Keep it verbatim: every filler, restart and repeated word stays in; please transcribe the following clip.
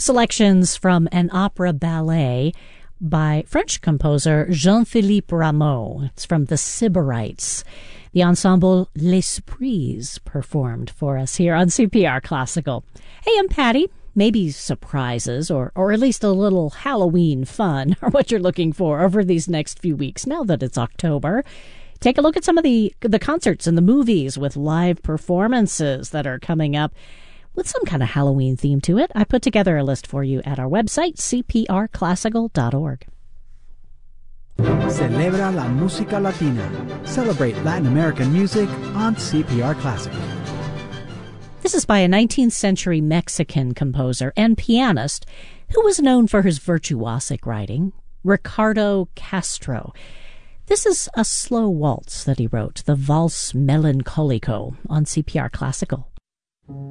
selections from an opera ballet by French composer Jean-Philippe Rameau. It's from The Sybarites. The ensemble Les Surprises performed for us here on C P R Classical. Hey, I'm Patty. Maybe surprises or, or at least a little Halloween fun are what you're looking for over these next few weeks now that it's October. Take a look at some of the, the concerts and the movies with live performances that are coming up with some kind of Halloween theme to it. I put together a list for you at our website, c p r classical dot org. Celebra la música latina. Celebrate Latin American music on C P R Classic. This is by a nineteenth century Mexican composer and pianist who was known for his virtuosic writing, Ricardo Castro. This is a slow waltz that he wrote, the Valse Melancolico, on C P R Classical.